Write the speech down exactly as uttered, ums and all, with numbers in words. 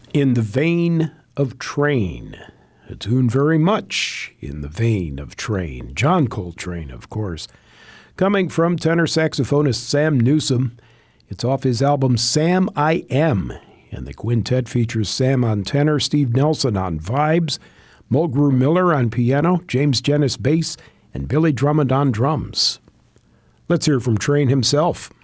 In the Vein of Train, a tune very much in the vein of Train. John Coltrane, of course. Coming from tenor saxophonist Sam Newsom, it's off his album Sam I Am, and the quintet features Sam on tenor, Steve Nelson on vibes, Mulgrew Miller on piano, James Jennis bass, and Billy Drummond on drums. Let's hear from Train himself.